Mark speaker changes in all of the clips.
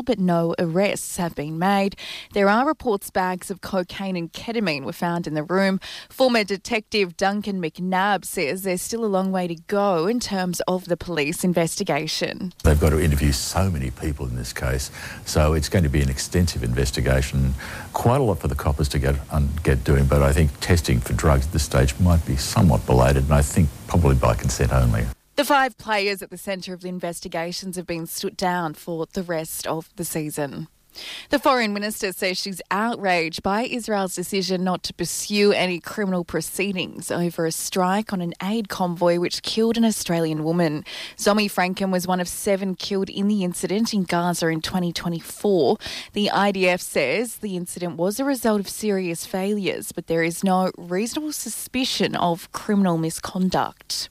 Speaker 1: but no arrests have been made. There are reports bags of cocaine and ketamine were found in the room. Former Detective Duncan McNabb says there's still a long way to go in terms of the police investigation.
Speaker 2: They've got to interview so many people in this case, so it's going to be an extensive investigation. Quite a lot for the coppers to get doing, but I think testing for drugs at this stage might be somewhat belated, and I think probably by consent only.
Speaker 1: The 5 players at the centre of the investigations have been stood down for the rest of the season. The Foreign Minister says she's outraged by Israel's decision not to pursue any criminal proceedings over a strike on an aid convoy which killed an Australian woman. Zomi Franken was one of 7 killed in the incident in Gaza in 2024. The IDF says the incident was a result of serious failures, but there is no reasonable suspicion of criminal misconduct.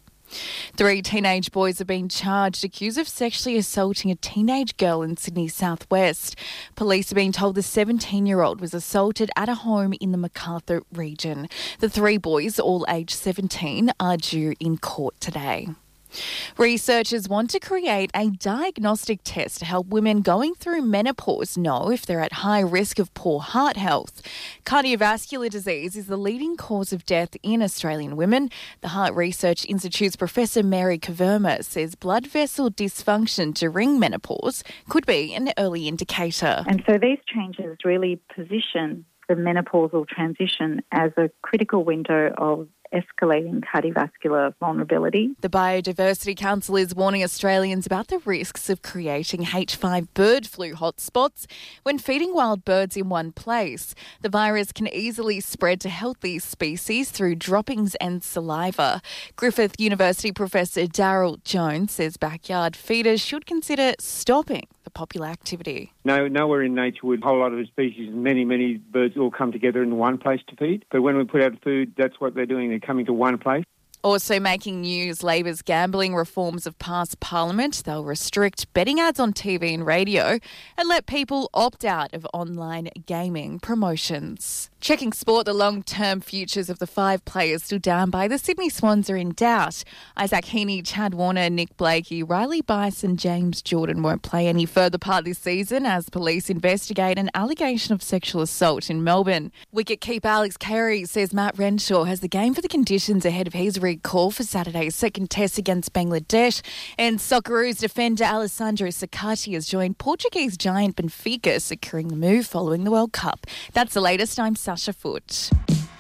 Speaker 1: 3 teenage boys have been charged accused of sexually assaulting a teenage girl in Sydney southwest. Police have been told the 17-year-old was assaulted at a home in the Macarthur region. The 3 boys, all aged 17, are due in court today. Researchers want to create a diagnostic test to help women going through menopause know if they're at high risk of poor heart health. Cardiovascular disease is the leading cause of death in Australian women. The Heart Research Institute's Professor Mary Kaverma says blood vessel dysfunction during menopause could be an early indicator.
Speaker 3: And so these changes really position the menopausal transition as a critical window of escalating cardiovascular vulnerability.
Speaker 1: The Biodiversity Council is warning Australians about the risks of creating H5 bird flu hotspots when feeding wild birds in one place. The virus can easily spread to healthy species through droppings and saliva. Griffith University Professor Daryl Jones says backyard feeders should consider stopping the popular activity.
Speaker 4: Nowhere in nature would a whole lot of species, many birds all come together in one place to feed. But when we put out food, that's what they're doing. They're coming to one place.
Speaker 1: Also making news, Labor's gambling reforms have passed Parliament. They'll restrict betting ads on TV and radio and let people opt out of online gaming promotions. Checking sport, the long-term futures of the 5 players still down by the Sydney Swans are in doubt. Isaac Heaney, Chad Warner, Nick Blakey, Riley Bice and James Jordan won't play any further part this season as police investigate an allegation of sexual assault in Melbourne. Wicketkeeper Alex Carey says Matt Renshaw has the game for the conditions ahead of his recall for Saturday's second test against Bangladesh. And Socceroos defender Alessandro Sakati has joined Portuguese giant Benfica, securing the move following the World Cup. That's the latest. I'm Sasha Foote.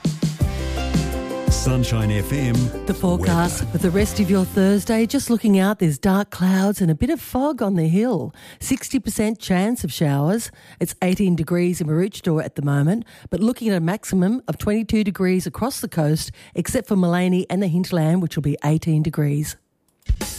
Speaker 5: Sunshine FM.
Speaker 6: The forecast for the rest of your Thursday. Just looking out, there's dark clouds and a bit of fog on the hill. 60% chance of showers. It's 18 degrees in Maroochydore at the moment, but looking at a maximum of 22 degrees across the coast, except for Mullaney and the hinterland, which will be 18 degrees.